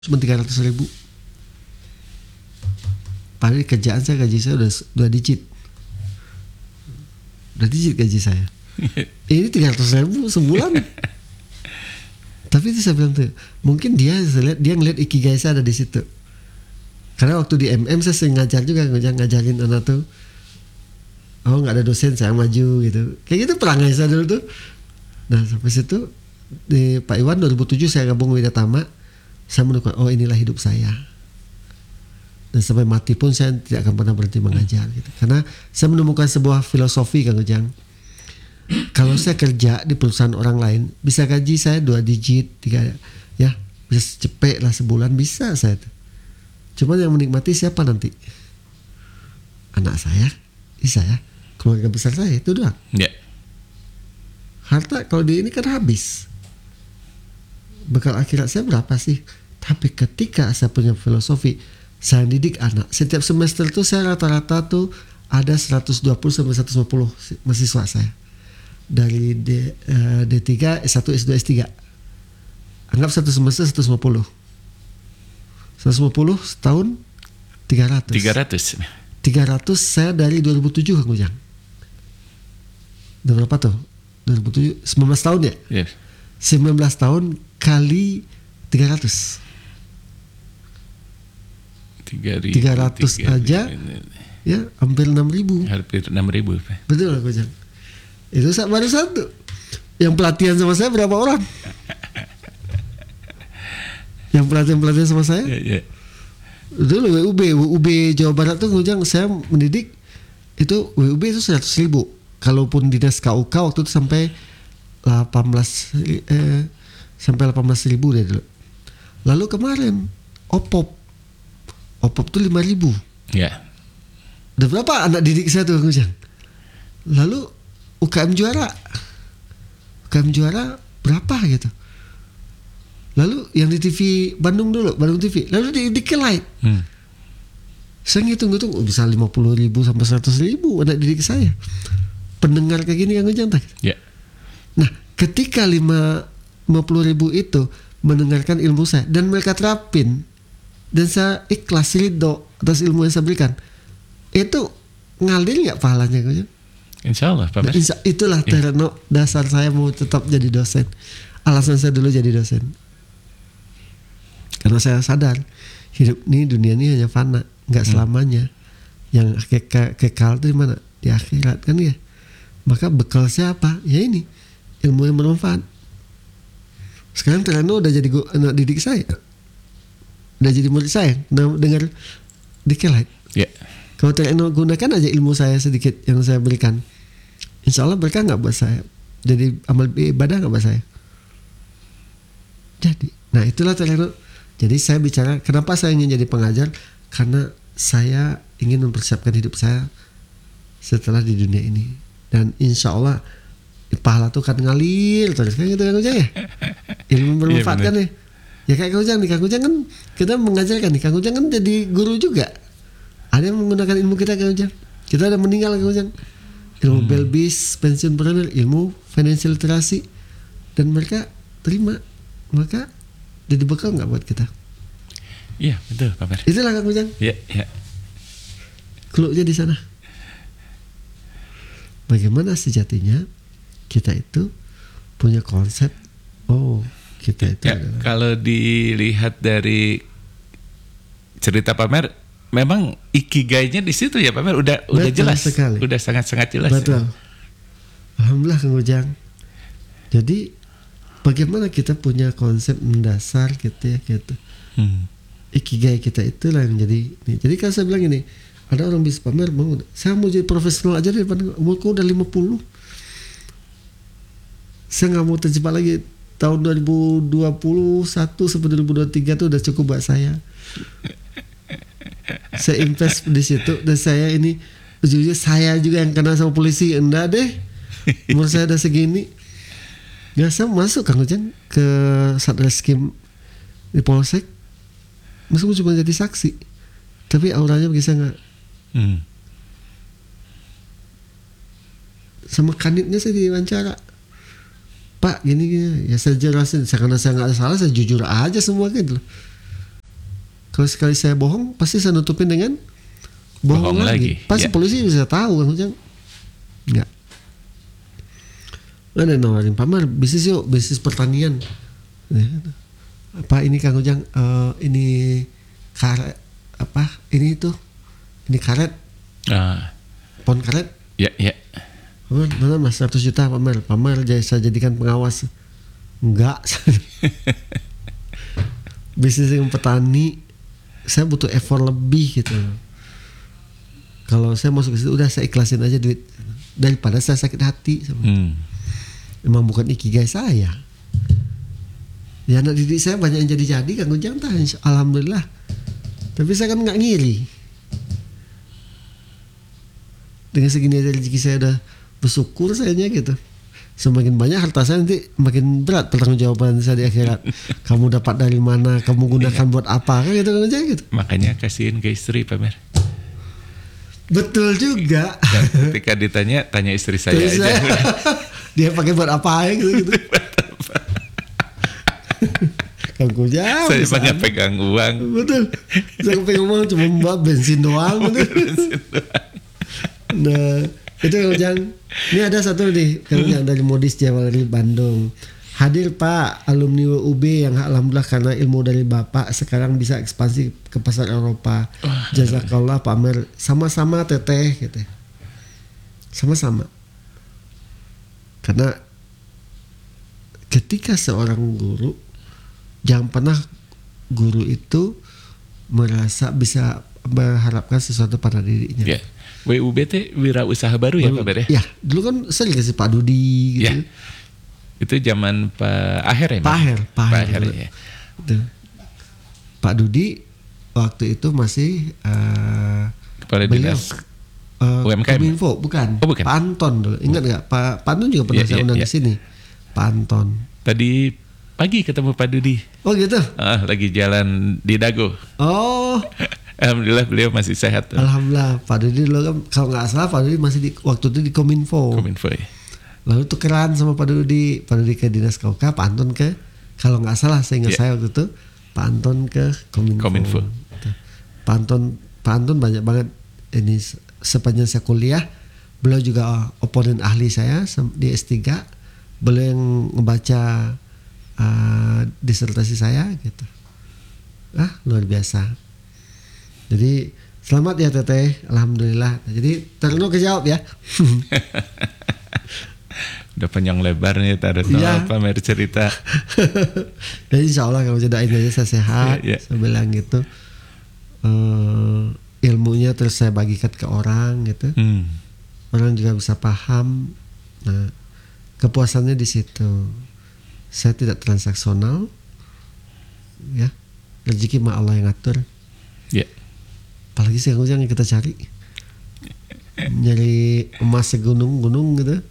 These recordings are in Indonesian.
cuma 300.000. Padahal kerjaan saya, gaji saya udah 2 digit. Udah digit gaji saya. Ini 300.000 sebulan. Tapi itu saya bilang tuh, mungkin dia ngeliat ikigai saya ada di situ. Karena waktu di MM saya sering ngajar juga, ngajarin anak tuh. Oh nggak ada dosen, saya maju gitu. Kayak gitu perangai saya dulu tuh. Nah sampai situ di Pak Iwan 2007 saya gabung Widyatama. Saya menemukan, oh inilah hidup saya. Dan sampai mati pun saya tidak akan pernah berhenti mengajar gitu. Karena saya menemukan sebuah filosofi Kang Ujang. Kalau saya kerja di perusahaan orang lain, bisa gaji saya 2 digit, 3 ya, bisa cepet lah sebulan bisa saya tuh. Cuma yang menikmati siapa nanti? Anak saya, istri saya, keluarga besar saya, itu doang. Ya. Harta kalau di ini kan habis. Bekal akhirat saya berapa sih? Tapi ketika saya punya filosofi, saya didik anak. Setiap semester tuh saya rata-rata tuh ada 120 sampai 150 mahasiswa saya. Dari D3, S1, S2, S3. Anggap satu semester 150. 150 setahun 300. 300 saya dari 2007 Kang Ujang. Udah berapa tuh? 2007, 19 tahun ya? Yes. 19 tahun kali 300. 300 aja ya hampir 6.000. Hampir 6.000. Betul Kang Ujang. Itu baru satu. Yang pelatihan sama saya berapa orang? Yang pelatihan sama saya? Ya. Dulu WUB Jawa Barat tuh Kang, saya mendidik itu WUB itu 100.000. Kalaupun dinas KUK waktu itu sampai 18.000 deh dulu. Lalu kemarin OPOP tuh 5.000. Ya. Udah berapa anak didik saya tuh Kang Ujang? Lalu UKM juara berapa gitu? Lalu yang di TV Bandung TV, lalu di Kelight. Saya ngitung-ngitung bisa 50.000 sampai 100.000 anak didik saya. Pendengar kayak gini Kang Ujang tak? Ya. Nah, ketika 50.000 itu mendengarkan ilmu saya dan mereka terapin dan saya ikhlas ridho atas ilmu yang saya berikan, itu ngalir nggak pahalanya Kang Ujang? Insya Allah Pak. Nah, itulah terno dasar saya mau tetap jadi dosen. Alasan saya dulu jadi dosen. Karena saya sadar hidup ini, dunia ini hanya fana, nggak selamanya. Yang kekal itu di mana? Di akhirat kan ya. Maka bekal saya apa? Ya ini, ilmu yang bermanfaat. Sekarang Terano udah jadi anak didik saya, udah jadi murid saya. Dengar di Kelight. Ya. Kalau Terano gunakan aja ilmu saya sedikit yang saya berikan, insya Allah berkah nggak buat saya. Jadi amal ibadah nggak buat saya. Jadi, nah itulah Terano. Jadi saya bicara kenapa saya ingin jadi pengajar, karena saya ingin mempersiapkan hidup saya setelah di dunia ini, dan insya Allah pahala tuh kan ngalir terus kan gitu Kang Ujang ya. Ilmu bermanfaat kan ya. Ya kayak Kang Ujang nih, Kang Ujang kan kita mengajarkan nih, Kang Ujang kan jadi guru juga. Ada yang menggunakan ilmu kita Kang Ujang. Kita ada meninggal Kang Ujang. Ilmu Belbis, pensiun planner, ilmu financial literasi, dan mereka terima, maka jadi bekal nggak buat kita? Iya betul Pak Fer. Itulah Kang Ujang. Iya. Clue-nya di sana. Bagaimana sejatinya kita itu punya konsep. Oh kita itu. Ya, kalau dilihat dari cerita Pak Mer, memang ikigainya di situ ya Pak Mer. Udah jelas sekali. Udah sangat jelas. Betul. Ya. Alhamdulillah Kang Ujang. Jadi bagaimana kita punya konsep mendasar gitu ya gitu. Ikigai kita itulah yang jadi ini. Jadi kalau saya bilang ini, ada orang bisa pamer mau, saya mau jadi profesional aja deh, umurku udah 50. Saya nggak mau terjebak lagi. Tahun 2021 sampai 2023 tuh udah cukup buat saya. Saya invest di situ, dan saya ini ujungnya saya juga yang kena sama polisi. Enggak deh, umur saya udah segini. Ya saya masuk Kang Ujang ke Satreskrim di Polsek, masuk cuma jadi saksi, tapi auranya bisa nggak? Sama kanitnya saya diwawancara, Pak gini ya saya jelasin, karena saya nggak salah saya jujur aja semua gitu. Kalau sekali saya bohong, pasti saya nutupin dengan bohong lagi. Pasti polisi bisa tahu Kang Ujang. Enggak. Ada nawarin Pamer bisnis yuk, bisnis pertanian. Apa ini Kang Ujang? Ini karet apa? Ini tuh, ini karet. Pohon karet. Ya. Mana Mas 100 juta Pamer saya jadikan pengawas. Enggak. Bisnis yang petani, saya butuh effort lebih gitu. Kalau saya masuk ke situ udah saya ikhlasin aja duit daripada saya sakit hati. Emang bukan ikigai saya. Ya anak didik saya banyak yang jadi Kang Ujang tah, alhamdulillah. Tapi saya kan nggak ngiri. Dengan segini aja rezeki saya udah bersyukur sayanya gitu. Semakin banyak harta saya nanti makin berat pertanggungjawaban saya di akhirat. Kamu dapat dari mana? Kamu gunakan buat apa? Kan gitu kan aja gitu. Makanya kasihin ke istri Pamer. Betul juga. Dan ketika ditanya, tanya istri saya aja. Dia pakai buat apa gitu. Kang Ujang. Saya banyak pegang uang. Betul. Saya pegang uang cuma buat bensin doang. Nah, itu Kang Ujang. Ini ada satu nih Kang Ujang dari Modis Jawari Bandung. Hadir Pak, alumni UB yang alhamdulillah karena ilmu dari Bapak sekarang bisa ekspansi ke pasar Eropa. Jazakallah Pamer. Sama-sama Teteh gitu. Sama-sama. Karena ketika seorang guru, jangan pernah guru itu merasa bisa mengharapkan sesuatu pada dirinya. Yeah. WUB itu wirausaha baru ya Pak Ber ya? Ya, dulu kan sering kasih Pak Dudi gitu. Yeah. Itu zaman Pak Aher ya? Pak Aher ya. Pak Dudi waktu itu masih kepala dinas UMKM. Kominfo, bukan. Pak Anton dulu. Ingat nggak? Pak Anton juga pernah saya undang ke sini. Pak Anton. Tadi pagi ketemu Pak Dudi. Oh gitu? Lagi jalan di Dago. Oh. Alhamdulillah beliau masih sehat. Alhamdulillah. Pak Dudi dulu kan kalau nggak salah Pak Dudi masih waktu itu di Kominfo. Kominfo ya. Lalu tukeran sama Pak Dudi ke Dinas KUK, Pak Anton ke, kalau nggak salah saya ingat saya waktu itu Pak Anton ke Kominfo. Pak Anton banyak banget ini sepanjang saya kuliah. Beliau juga oponen ahli saya di S3. Beliau yang ngebaca disertasi saya gitu. Luar biasa. Jadi selamat ya Teteh, alhamdulillah. Jadi terlalu kejawab ya. Udah panjang lebar nih Pamer cerita. Jadi insya Allah kalau doain aja saya sehat. Saya bilang gitu. Ilmunya terus saya bagikan ke orang gitu. Orang juga bisa paham. Nah, kepuasannya di situ. Saya tidak transaksional. Ya. Rezeki mah Allah yang ngatur. Ya. Apalagi sih yang kita cari. Nyari emas segunung-gunung gitu.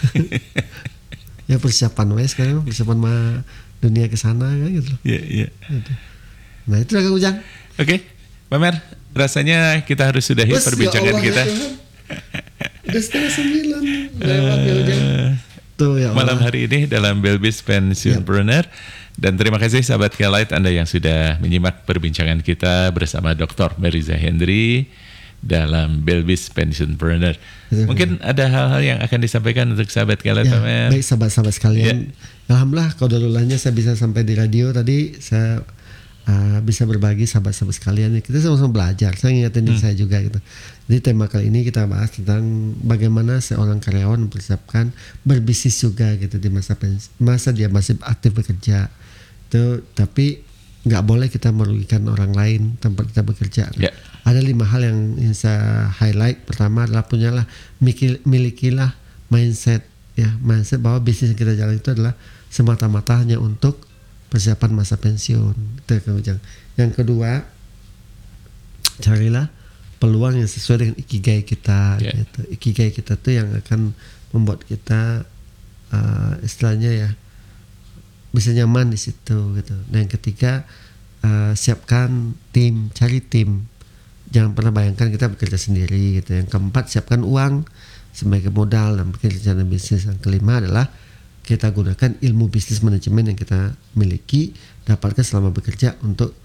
Ya persiapan sekarang, persiapan dunia ke sana kan gitu. Iya. Gitu. Nah, itu Kang Ujang. Oke. Pamer, rasanya kita harus sudahi perbincangan kita. Udah 8:30 lewat ya Ujang. Tuh ya. Malam hari ini dalam Belbis Pensiunpreneur. Dan terima kasih sahabat K-Lite Anda yang sudah menyimak perbincangan kita bersama Dr. Meriza Hendry dalam Belbis Pensiunpreneur. Mungkin ada hal-hal yang akan disampaikan untuk sahabat K-Lite Pamer. Baik sahabat-sahabat sekalian. Alhamdulillah qadarulahnya saya bisa sampai di radio tadi. Saya bisa berbagi sahabat-sahabat sekalian. Kita sama-sama belajar. Saya ngingetin diri saya juga gitu. Jadi tema kali ini kita bahas tentang bagaimana seorang karyawan mempersiapkan berbisnis juga gitu di masa dia masih aktif bekerja. Itu tapi nggak boleh kita merugikan orang lain tempat kita bekerja. Yeah. Ada 5 hal yang saya highlight. Pertama adalah milikilah mindset bahwa bisnis yang kita jalan itu adalah semata-mata hanya untuk persiapan masa pensiun. Yang kedua, carilah peluang yang sesuai dengan ikigai kita. Gitu. Ikigai kita tuh yang akan membuat kita istilahnya ya bisa nyaman di situ gitu. Dan yang ketiga, siapkan tim, cari tim. Jangan pernah bayangkan kita bekerja sendiri gitu. Yang keempat, siapkan uang sebagai modal dan rencana bisnis. Yang kelima adalah kita gunakan ilmu bisnis manajemen yang kita miliki, dapatkan selama bekerja untuk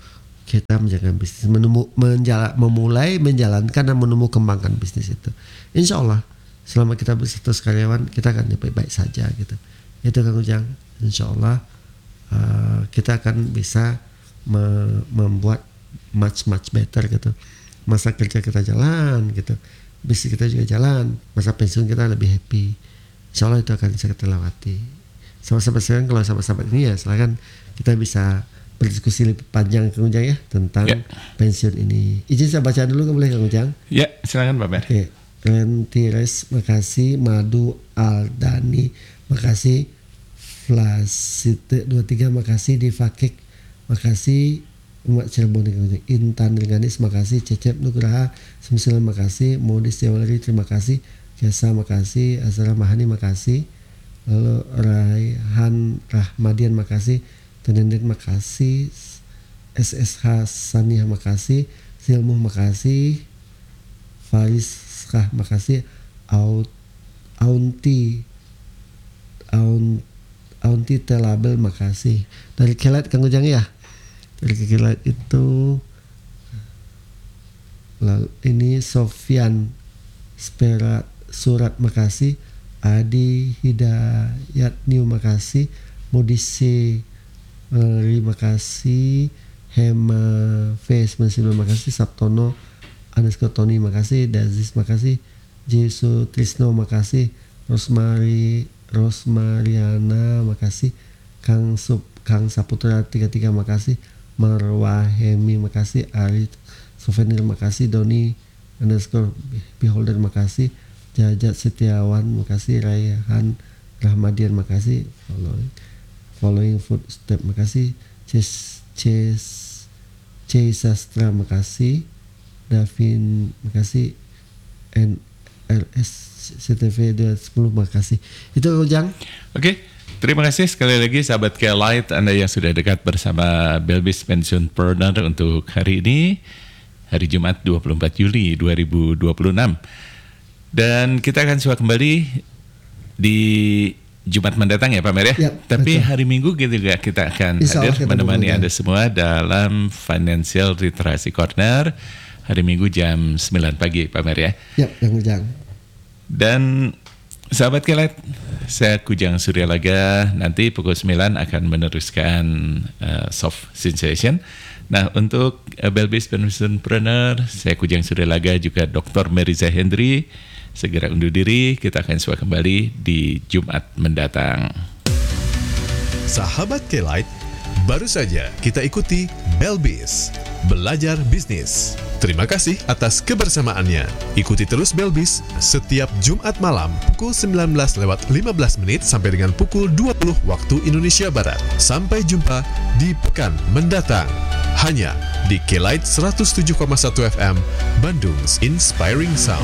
kita menjalankan bisnis, memulai menjalankan dan kembangkan bisnis itu. Insya Allah selama kita berstatus karyawan kita akan baik-baik saja gitu. Itu Kang Ujang. Insya Allah kita akan bisa membuat much better gitu. Masa kerja kita jalan gitu, bisnis kita juga jalan, masa pensiun kita lebih happy. Insya Allah itu akan bisa kita lewati. Sama-sama sekarang kalau sahabat-sahabat ini ya silakan kita bisa berdiskusi lebih panjang Kang Ujang ya tentang pensiun ini. Izin saya baca dulu boleh Kang Ujang? Ya, silakan Pak Mer. Oke. Rentires, makasih. Madu Aldani, makasih. Flasite 23, makasih. Divakik, makasih. Umat Cirebon, Intan Ringanis, makasih. Cecep Nugraha 99, makasih. Modis Jawari, terima kasih. Jasa, makasih. Azra Mahani, makasih. Lalu Raihan Rahmadian, makasih. Tenendek, makasih. SSH Saniah, makasih. Silmuh, makasih. Faris Kah, makasih. Aunti Telabel, makasih. Dari Kilat Kang Ujang ya. Dari Kilat itu lalu ini Sofyan Surat, makasih. Adi Hidayat New, makasih. Modisi terima kasih. Hema Face Masilo, makasih. Sabtono Anesko Tony, makasih. Dazis, makasih. Jesu Trisno, makasih. Rosmariana, makasih. Kang Saputra 33, makasih. Marwah Hemi, makasih. Ari Souvenir, makasih. Doni Underscore Beholder, makasih. Jajat Setiawan, makasih. Raihan Rahmadian, makasih. Following Footstep, makasih. C Sastra, makasih. Davin, makasih. NRS CTV 210, makasih. Itu Ujang. Oke, terima kasih sekali lagi sahabat K-Lite Anda yang sudah dekat bersama Belbis Pensiunpreneur untuk hari ini, hari Jumat 24 Juli 2026. Dan kita akan suka kembali di Jumat mendatang ya Pak Mer ya. Tapi betul. Hari Minggu juga kita akan hadir menemani Anda semua dalam Financial Literasi Corner hari Minggu jam 9 pagi Pak Mer ya. Ya, Kang Ujang. Dan sahabat K-Lite, saya Kujang Suryalaga nanti pukul 9 akan meneruskan Soft Sensation. Nah, untuk Belbis Pensiunpreneur, saya Kujang Suryalaga juga Dr. Meriza Hendri segera undur diri. Kita akan suka kembali di Jumat mendatang. Sahabat K-Lite, baru saja kita ikuti Belbis Belajar Bisnis. Terima kasih atas kebersamaannya. Ikuti terus Belbis setiap Jumat malam pukul 19:15 sampai dengan pukul 20 waktu Indonesia Barat. Sampai jumpa di pekan mendatang. Hanya di K-Lite 107,1 FM, Bandung's Inspiring Sound.